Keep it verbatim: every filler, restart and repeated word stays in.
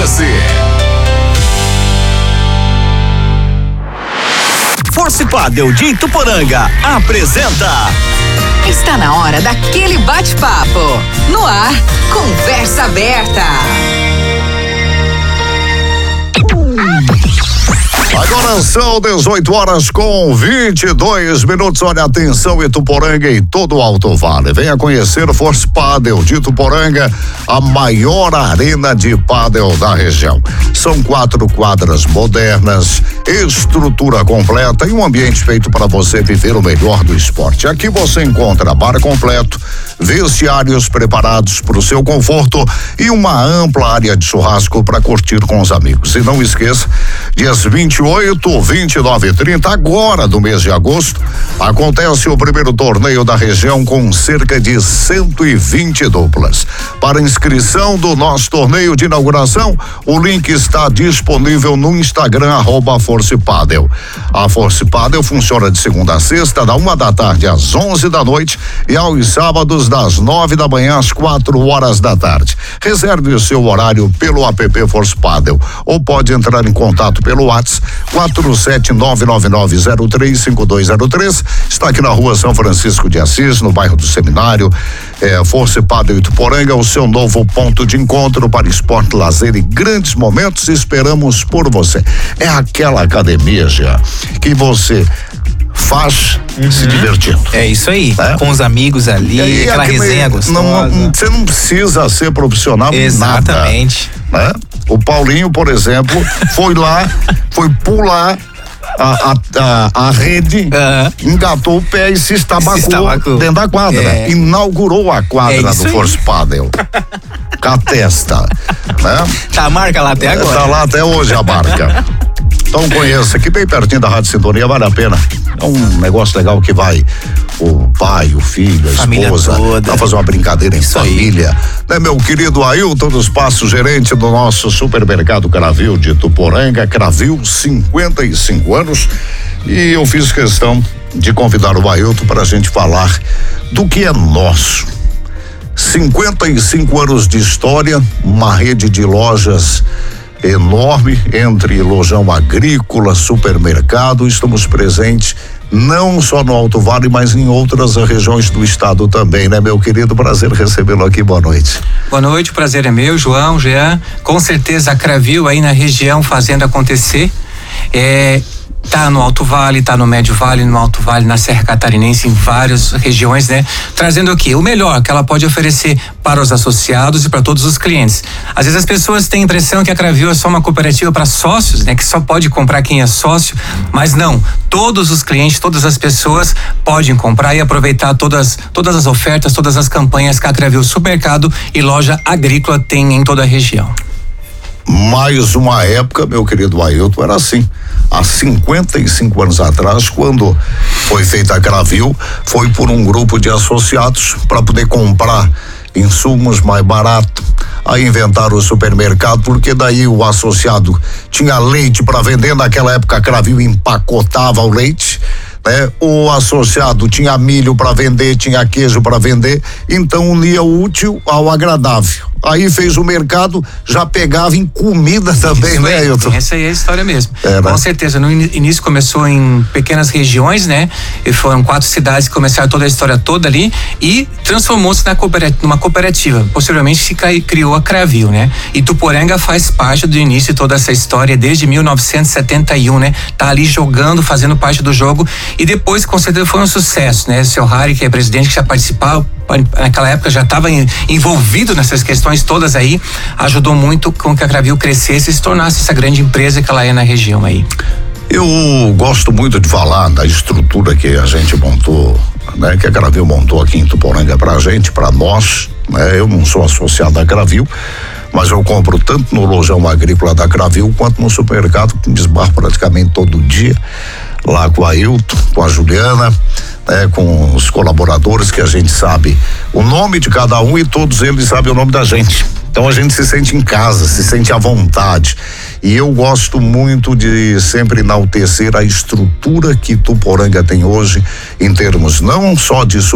você. Force Padel de Ituporanga apresenta. Está na hora daquele bate-papo. No ar, Conversa Aberta. Agora são dezoito horas com vinte e dois minutos. Olha, atenção, Ituporanga e todo o Alto Vale. Venha conhecer o Force Padel de Ituporanga, a maior arena de pádel da região. São quatro quadras modernas, estrutura completa e um ambiente feito para você viver o melhor do esporte. Aqui você encontra bar completo, vestiários preparados para o seu conforto e uma ampla área de churrasco para curtir com os amigos. E não esqueça, dias vinte e oito, vinte e nove e trinta, agora do mês de agosto, acontece o primeiro torneio da região com cerca de cento e vinte duplas. Para inscrição do nosso torneio de inauguração, o link está disponível no Instagram, arroba Force Padel. A Force Padel funciona de segunda a sexta, da uma da tarde às onze da noite e aos sábados das nove da manhã às quatro horas da tarde. Reserve o seu horário pelo app Force Padel ou pode entrar em contato pelo WhatsApp quatro sete nove nove nove zero três cinco dois zero três. Está aqui na rua São Francisco de Assis, no bairro do Seminário. É, Force Padel Ituporanga, o seu novo ponto de encontro para esporte, lazer e grandes momentos. Esperamos por você. É aquela academia já que você faz uhum. se divertindo. É isso aí, é? Com os amigos ali, e aquela aquele, resenha gostosa. Não, você não precisa ser profissional. Exatamente. Nada, né? O Paulinho, por exemplo, foi lá, foi pular a, a, a, a rede, uhum. engatou o pé e se estabacou, se estabacou. dentro da quadra. É. Inaugurou a quadra é do Force Padel. Com a testa. Né? Tá a marca lá até agora. Tá lá até hoje a marca. Então conheça, aqui bem pertinho da Rádio Sintonia, vale a pena. É um negócio legal que vai o pai, o filho, a família esposa, toda. Pra fazer uma brincadeira em Isso família. Aí. Né, meu querido Ailton dos Passos, gerente do nosso supermercado Cravil de Ituporanga, Cravil, cinquenta e cinco anos. E eu fiz questão de convidar o Ailton para a gente falar do que é nosso. cinquenta e cinco anos de história, uma rede de lojas enorme, entre lojão agrícola, supermercado. Estamos presentes não só no Alto Vale, mas em outras regiões do estado também, né, meu querido? Prazer recebê-lo aqui, boa noite. Boa noite, o prazer é meu, João, Jean. Com certeza a Cravil aí na região fazendo acontecer. É, tá no Alto Vale, tá no Médio Vale, no Alto Vale, na Serra Catarinense, em várias regiões, né? Trazendo aqui o melhor que ela pode oferecer para os associados e para todos os clientes. Às vezes as pessoas têm a impressão que a Cravil é só uma cooperativa para sócios, né? Que só pode comprar quem é sócio, mas não. Todos os clientes, todas as pessoas podem comprar e aproveitar todas, todas as ofertas, todas as campanhas que a Cravil Supermercado e Loja Agrícola tem em toda a região. Mais uma época, meu querido Ailton, era assim. Há cinquenta e cinco anos atrás, quando foi feita a Cravil, foi por um grupo de associados para poder comprar insumos mais barato. Aí inventaram o supermercado, porque daí o associado tinha leite para vender. Naquela época a Cravil empacotava o leite, né? O associado tinha milho para vender, tinha queijo para vender, então unia o útil ao agradável. Aí fez o mercado, já pegava em comida também, Isso né, é, Ailton? Essa aí é a história mesmo. É, né? Com certeza, no início começou em pequenas regiões, né? E foram quatro cidades que começaram toda a história toda ali e transformou-se na cooperativa, numa cooperativa. Posteriormente se criou a Cravil, né? Ituporanga faz parte do início de toda essa história desde mil novecentos e setenta e um, né? Tá ali jogando, fazendo parte do jogo e depois com certeza foi um sucesso, né? O seu Harry, que é presidente, que já participava, naquela época já estava envolvido nessas questões todas aí, ajudou muito com que a Cravil crescesse e se tornasse essa grande empresa que ela é na região aí. Eu gosto muito de falar da estrutura que a gente montou, né? Que a Cravil montou aqui em Ituporanga pra gente, pra nós, né? Eu não sou associado da Cravil, mas eu compro tanto no lojão agrícola da Cravil quanto no supermercado, que desbarro praticamente todo dia, lá com a Ailton, com a Juliana, né, com os colaboradores, que a gente sabe o nome de cada um e todos eles sabem o nome da gente. Então a gente se sente em casa, se sente à vontade. E eu gosto muito de sempre enaltecer a estrutura que Ituporanga tem hoje, em termos não só de